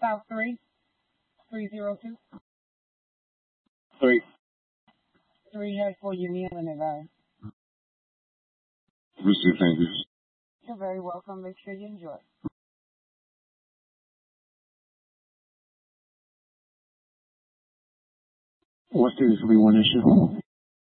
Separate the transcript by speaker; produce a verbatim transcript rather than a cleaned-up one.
Speaker 1: South three, three zero two.
Speaker 2: Three.
Speaker 1: Three has for your meal and advice.
Speaker 2: Receive, thank you.
Speaker 1: You're very welcome. Make sure you enjoy.
Speaker 2: What seriously one issue?